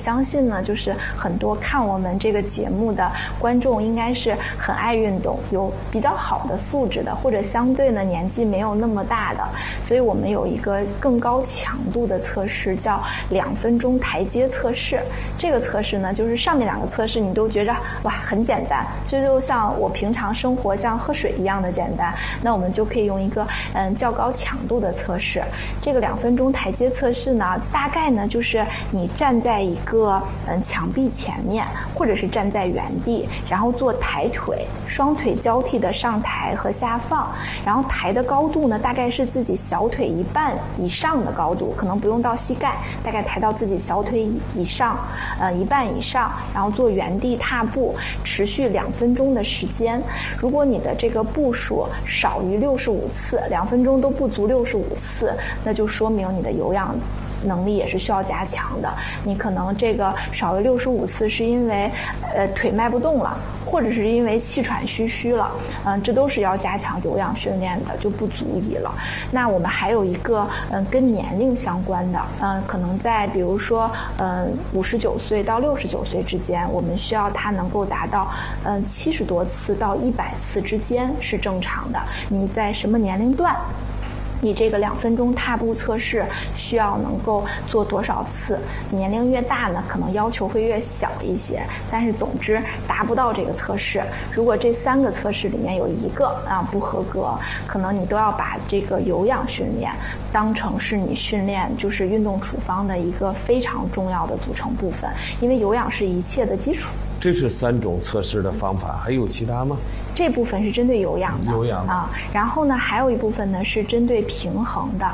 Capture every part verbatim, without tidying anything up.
相信呢，就是很多看我们这个节目的观众应该是很爱运动，有比较好的素质的，或者相对呢年纪没有那么大的，所以我们有一个更高强度的测试，叫两分钟台阶测试。这个测试呢，就是上面两个测试你都觉着哇很简单，这就像我平常生活像喝水一样的简单，那我们就可以用一个嗯较高强度的测试。这个两分钟台阶测试呢，大概呢就是你站在一个嗯墙壁前面，或者是站在原地，然后做抬腿，双腿交替的上抬和下放，然后抬的高度呢大概是自己小腿一半以上的高度，可能不用到膝盖，大概抬到自己小腿以上，呃一半以上，然后做原地踏步，持续两分钟的时间。如果你的这个步数少于六十五次，两分钟都不足六十五次，那就说明你的有氧能力也是需要加强的。你可能这个少于六十五次是因为呃腿迈不动了，或者是因为气喘吁吁了，嗯、呃，这都是要加强有氧训练的，就不足以了。那我们还有一个嗯、呃、跟年龄相关的，嗯、呃，可能在比如说嗯五十九岁到六十九岁之间，我们需要它能够达到嗯七十多次到一百次之间是正常的。你在什么年龄段？你这个两分钟踏步测试需要能够做多少次？年龄越大呢，可能要求会越小一些。但是总之达不到这个测试，如果这三个测试里面有一个啊不合格，可能你都要把这个有氧训练当成是你训练就是运动处方的一个非常重要的组成部分，因为有氧是一切的基础。 这是三种测试的方法，还有其他吗？ 这部分是针对有氧的， 有氧啊，然后呢，还有一部分呢是针对平衡的。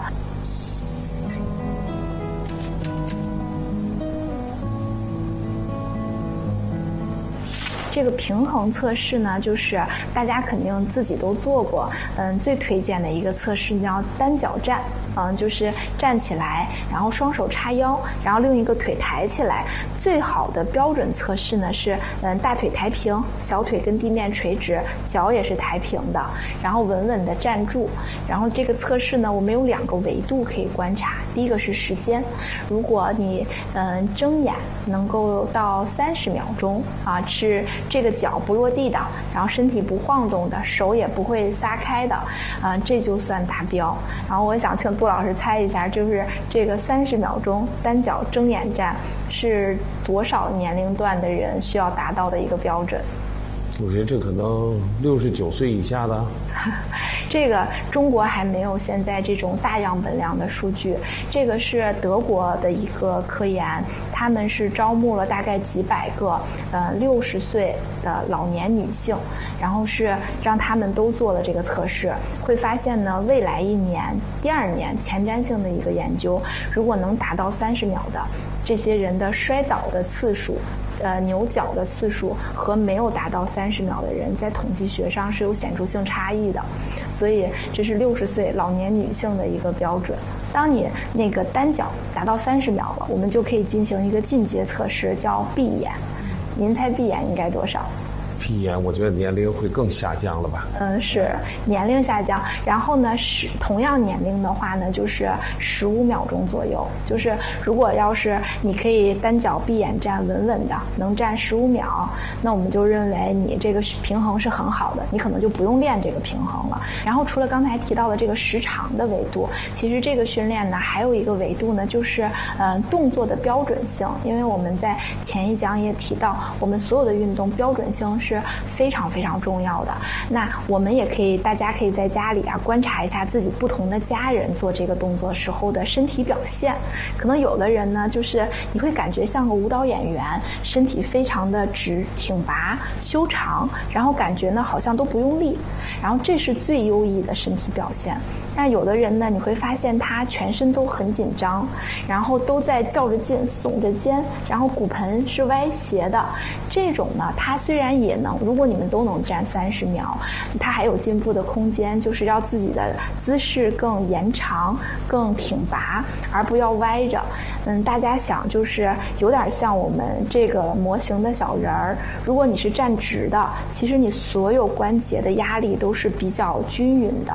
这个平衡测试呢，就是大家肯定自己都做过，嗯，最推荐的一个测试叫单脚站，嗯，就是站起来，然后双手叉腰，然后另一个腿抬起来。最好的标准测试呢是，嗯，大腿抬平，小腿跟地面垂直，脚也是抬平的，然后稳稳的站住。然后这个测试呢，我们有两个维度可以观察，第一个是时间，如果你嗯睁眼能够到三十秒钟啊，是这个脚不落地的，然后身体不晃动的，手也不会撒开的，啊，这就算达标。然后我想请杜老师猜一下，就是这个三十秒钟单脚睁眼站是多少年龄段的人需要达到的一个标准？ 我觉得这可能六十九岁以下的。 这个中国还没有现在这种大样本量的数据，这个是德国的一个科研，他们是招募了大概几百个呃六十岁的老年女性，然后是让他们都做了这个测试，会发现呢，未来一年、第二年前瞻性的一个研究，如果能达到三十秒的，这些人的摔倒的次数。呃，扭脚的次数和没有达到三十秒的人，在统计学上是有显著性差异的，所以这是六十岁老年女性的一个标准。当你那个单脚达到三十秒了，我们就可以进行一个进阶测试，叫闭眼。您猜闭眼应该多少？ 闭眼，我觉得年龄会更下降了吧？ 嗯，是年龄下降。然后呢，是同样年龄的话呢，就是十五秒钟左右。就是如果要是你可以单脚闭眼站，稳稳的能站十五秒，那我们就认为你这个平衡是很好的，你可能就不用练这个平衡了。然后除了刚才提到的这个时长的维度，其实这个训练呢还有一个维度呢，就是呃动作的标准性。因为我们在前一讲也提到，我们所有的运动标准性是非常非常重要的。那我们也可以，大家可以在家里啊观察一下自己不同的家人做这个动作时候的身体表现。可能有的人呢，就是你会感觉像个舞蹈演员，身体非常的直挺拔修长，然后感觉呢好像都不用力，然后这是最优异的身体表现。但有的人呢，你会发现他全身都很紧张，然后都在较着劲耸着肩，然后骨盆是歪斜的。这种呢，他虽然也能，如果你们都能站三十秒，他还有进步的空间，就是要自己的姿势更延长更挺拔，而不要歪着。嗯，大家想，就是有点像我们这个模型的小人儿，如果你是站直的，其实你所有关节的压力都是比较均匀的。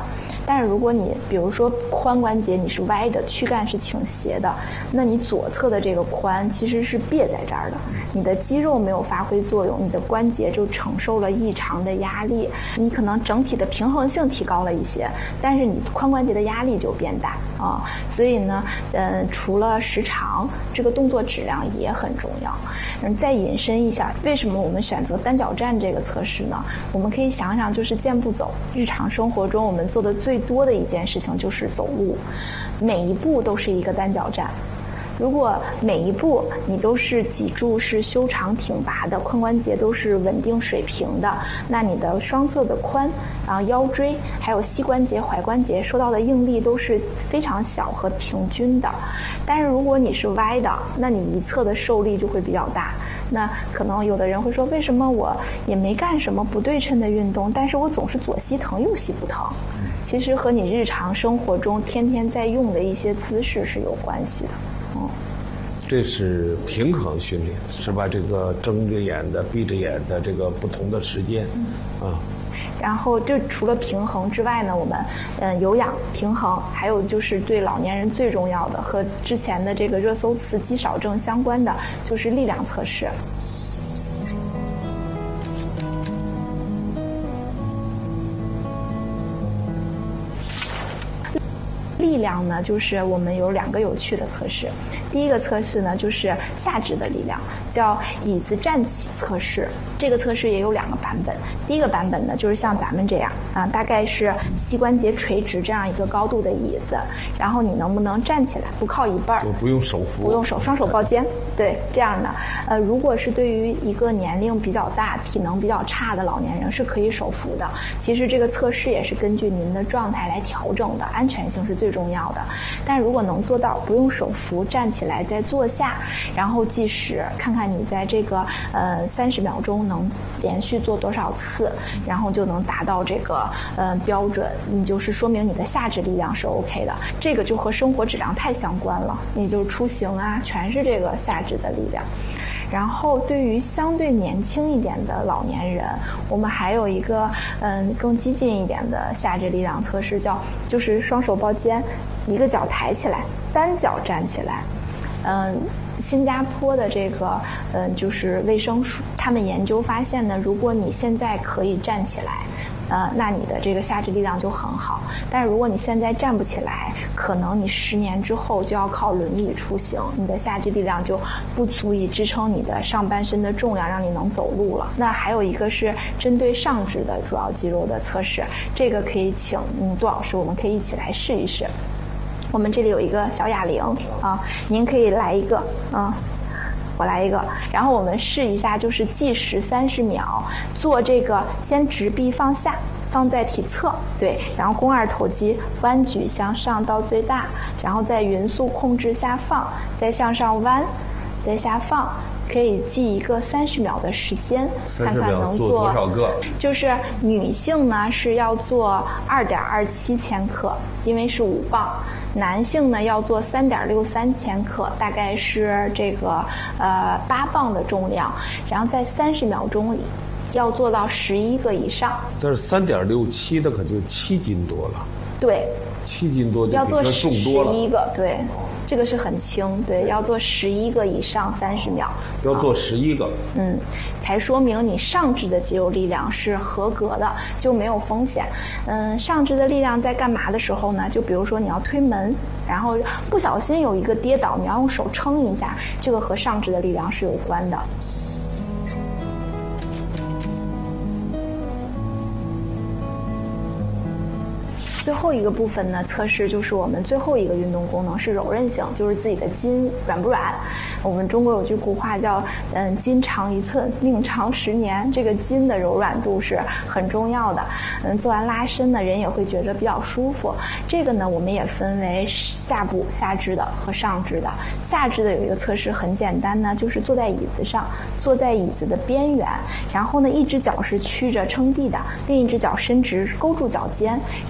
但是如果你比如说髋关节你是歪的，躯干是倾斜的，那你左侧的这个髋其实是别在这儿的，你的肌肉没有发挥作用，你的关节就承受了异常的压力，你可能整体的平衡性提高了一些，但是你髋关节的压力就变大啊。所以呢，呃，除了时长，这个动作质量也很重要。嗯，再引申一下，为什么我们选择单脚站这个测试呢？我们可以想想，就是健步走。日常生活中我们做的最多的一件事情就是走路，每一步都是一个单脚站。如果每一步你都是脊柱是修长挺拔的，髋关节都是稳定水平的，那你的双侧的髋，然后腰椎还有膝关节、踝关节受到的应力都是非常小和平均的。但是如果你是歪的，那你一侧的受力就会比较大。那可能有的人会说，为什么我也没干什么不对称的运动，但是我总是左膝疼右膝不疼？其实和你日常生活中天天在用的一些姿势是有关系的。嗯， 这是平衡训练，是吧？这个睁着眼的、闭着眼的，这个不同的时间，啊。 然后就除了平衡之外呢，我们嗯有氧平衡，还有就是对老年人最重要的和之前的这个热搜词肌少症相关的，就是力量测试。力量呢，就是我们有两个有趣的测试。第一个测试呢，就是下肢的力量，叫椅子站起测试。这个测试也有两个版本。第一个版本呢，就是像咱们这样啊，大概是膝关节垂直这样一个高度的椅子，然后你能不能站起来，不靠一半儿， 就不用手扶， 不用手，双手抱肩，对，这样的。呃，如果是对于一个年龄比较大、体能比较差的老年人，是可以手扶的。其实这个测试也是根据您的状态来调整的，安全性是最重要的。但如果能做到不用手扶，站起来再坐下，然后计时，看看你在这个呃三十秒钟能连续做多少次，然后就能达到这个呃标准，你就是说明你的下肢力量是 OK 的。这个就和生活质量太相关了，你就出行啊，全是这个下肢的力量。然后对于相对年轻一点的老年人，我们还有一个嗯更激进一点的下肢力量测试，叫就是双手抱肩，一个脚抬起来，单脚站起来。嗯，新加坡的这个嗯就是卫生署，他们研究发现呢，如果你现在可以站起来，呃，那你的这个下肢力量就很好。但是如果你现在站不起来，可能你十年之后就要靠轮椅出行，你的下肢力量就不足以支撑你的上半身的重量，让你能走路了。那还有一个是针对上肢的主要肌肉的测试，这个可以请嗯杜老师，我们可以一起来试一试。我们这里有一个小哑铃啊，您可以来一个，嗯。我来一个，然后我们试一下，就是计时三十秒，做这个先直臂放下，放在体侧，对，然后肱二头肌弯举向上到最大，然后再匀速控制下放，再向上弯，再下放。可以记一个三十秒的时间，看看能做多少个。 就是女性呢是要做二点二七千克，因为是五磅。男性呢要做三点六三千克，大概是这个呃八磅的重量，然后在三十秒钟里要做到十一个以上。 但是三点六七的可就七斤多了。 对， 七斤多就要做重多了。 十一个，对，这个是很轻，对，要做十一个以上三十秒。 要做十一个， 嗯，才说明你上肢的肌肉力量是合格的，就没有风险。嗯，上肢的力量在干嘛的时候呢？就比如说你要推门，然后不小心有一个跌倒，你要用手撑一下，这个和上肢的力量是有关的。最后一个部分呢，测试就是我们最后一个运动功能是柔韧性，就是自己的筋软不软。我们中国有句古话叫“嗯，筋长一寸，命长十年”，这个筋的柔软度是很重要的。嗯，做完拉伸呢，人也会觉得比较舒服。这个呢，我们也分为下部下肢的和上肢的。下肢的有一个测试很简单呢，就是坐在椅子上，坐在椅子的边缘，然后呢，一只脚是曲着撑地的，另一只脚伸直勾住脚尖，然后呢。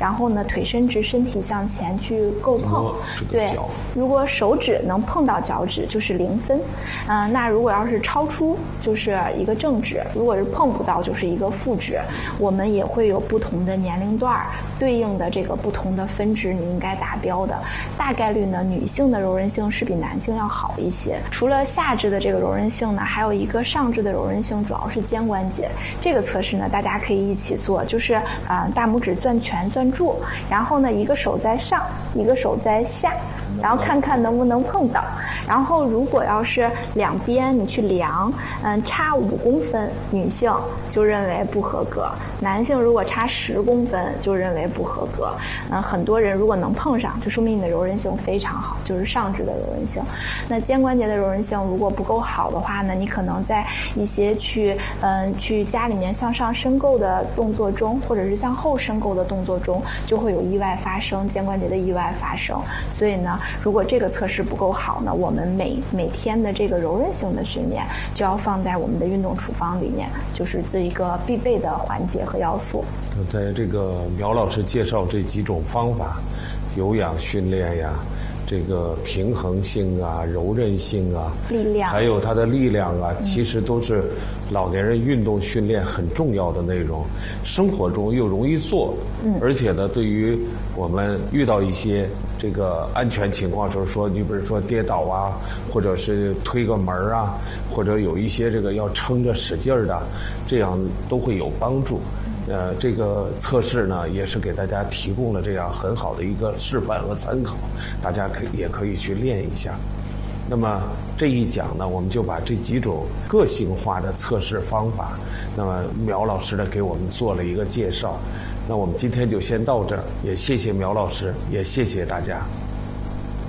腿伸直，身体向前去够碰。对，如果手指能碰到脚趾就是零分，嗯、呃，那如果要是超出就是一个正指，如果是碰不到就是一个负指。我们也会有不同的年龄段对应的这个不同的分值，你应该达标的。大概率呢，女性的柔韧性是比男性要好一些。除了下肢的这个柔韧性呢，还有一个上肢的柔韧性，主要是肩关节。这个测试呢，大家可以一起做，就是啊、呃，大拇指攥拳攥住，然后呢，一个手在上，一个手在下。然后看看能不能碰到，然后如果要是两边你去量，嗯，差五公分，女性就认为不合格；男性如果差十公分就认为不合格。嗯，很多人如果能碰上，就说明你的柔韧性非常好，就是上肢的柔韧性。那肩关节的柔韧性如果不够好的话呢，你可能在一些去嗯去家里面向上伸够的动作中，或者是向后伸够的动作中，就会有意外发生，肩关节的意外发生。所以呢，如果这个测试不够好呢，我们每每天的这个柔韧性的训练就要放在我们的运动处方里面，就是这一个必备的环节和要素。 在这个苗老师介绍这几种方法，有氧训练呀，这个平衡性啊、柔韧性啊、 力量， 还有它的力量啊，嗯、其实都是老年人运动训练很重要的内容。生活中又容易做，嗯，而且呢，对于我们遇到一些这个安全情况，就是说，你比如说跌倒啊，或者是推个门啊，或者有一些这个要撑着使劲儿的，这样都会有帮助。呃，这个测试呢，也是给大家提供了这样很好的一个示范和参考，大家可以也可以去练一下。那么这一讲呢，我们就把这几种个性化的测试方法，那么苗老师呢给我们做了一个介绍。那我们今天就先到这儿，也谢谢苗老师，也谢谢大家。